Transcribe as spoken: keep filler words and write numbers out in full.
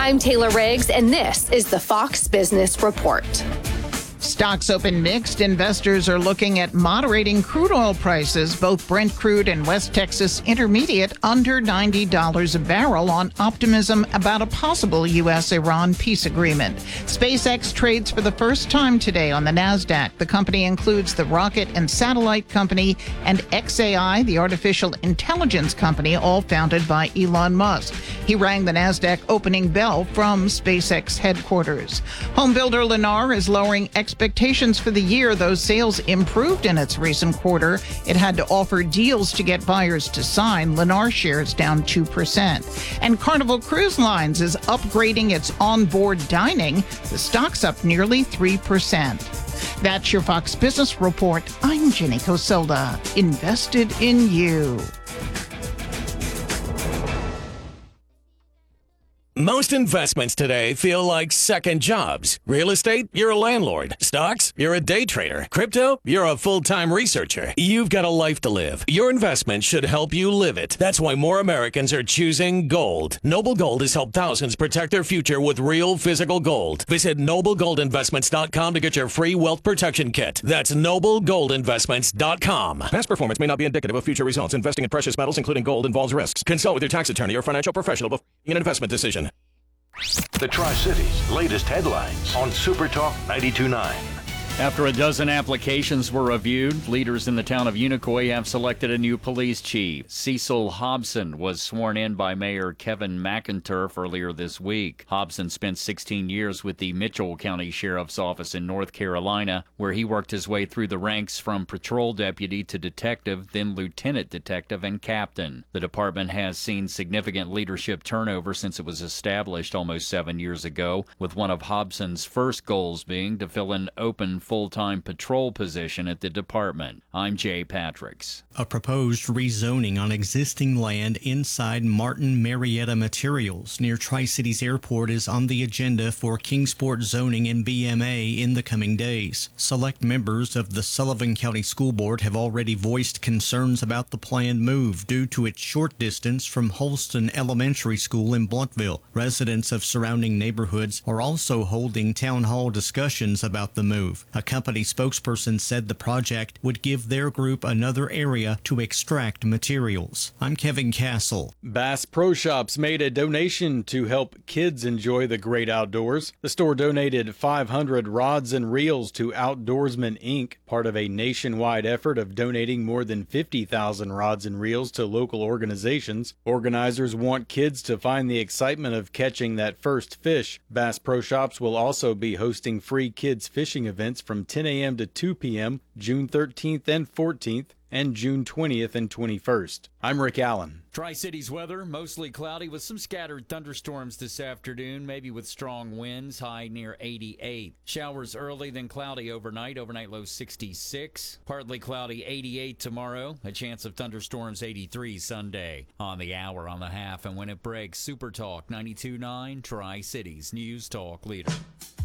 I'm Taylor Riggs, and this is the Fox Business Report. Stocks open mixed. Investors are looking at moderating crude oil prices, both Brent crude and West Texas Intermediate under ninety dollars a barrel on optimism about a possible U S Iran peace agreement. SpaceX trades for the first time today on the NASDAQ. The company includes the rocket and satellite company and X A I, the artificial intelligence company, all founded by Elon Musk. He rang the NASDAQ opening bell from SpaceX headquarters. Home builder Lennar is lowering expectations for the year, though sales improved in its recent quarter. It had to offer deals to get buyers to sign. Lennar shares down two percent. And Carnival Cruise Lines is upgrading its onboard dining. The stock's up nearly three percent. That's your Fox Business Report. I'm Jenny Coselda. Invested in you. Most investments today feel like second jobs. Real estate, you're a landlord. Stocks, you're a day trader. Crypto, you're a full-time researcher. You've got a life to live. Your investment should help you live it. That's why more Americans are choosing gold. Noble Gold has helped thousands protect their future with real physical gold. Visit noble gold investments dot com to get your free wealth protection kit. That's noble gold investments dot com. Past performance may not be indicative of future results. Investing in precious metals, including gold, involves risks. Consult with your tax attorney or financial professional before making an investment decision. The Tri-Cities' latest headlines on Super Talk ninety-two point nine. After a dozen applications were reviewed, leaders in the town of Unicoi have selected a new police chief. Cecil Hobson was sworn in by Mayor Kevin McInturf earlier this week. Hobson spent sixteen years with the Mitchell County Sheriff's Office in North Carolina, where he worked his way through the ranks from patrol deputy to detective, then lieutenant detective and captain. The department has seen significant leadership turnover since it was established almost seven years ago, with one of Hobson's first goals being to fill an open full-time patrol position at the department. I'm Jay Patricks. A proposed rezoning on existing land inside Martin Marietta Materials near Tri-Cities Airport is on the agenda for Kingsport zoning and B M A in the coming days. Select members of the Sullivan County School Board have already voiced concerns about the planned move due to its short distance from Holston Elementary School in Blountville. Residents of surrounding neighborhoods are also holding town hall discussions about the move. A company spokesperson said the project would give their group another area to extract materials. I'm Kevin Castle. Bass Pro Shops made a donation to help kids enjoy the great outdoors. The store donated five hundred rods and reels to Outdoorsman Incorporated, part of a nationwide effort of donating more than fifty thousand rods and reels to local organizations. Organizers want kids to find the excitement of catching that first fish. Bass Pro Shops will also be hosting free kids fishing events from ten a.m. to two p.m. June thirteenth and fourteenth and June twentieth and twenty-first. I'm Rick Allen. Tri-Cities weather, mostly cloudy with some scattered thunderstorms this afternoon, maybe with strong winds, high near eighty-eight. Showers early, then cloudy overnight, overnight low sixty-six. Partly cloudy eighty-eight tomorrow, a chance of thunderstorms eighty-three Sunday. On the hour, on the half, and when it breaks, Super Talk ninety-two point nine, Tri-Cities News Talk Leader.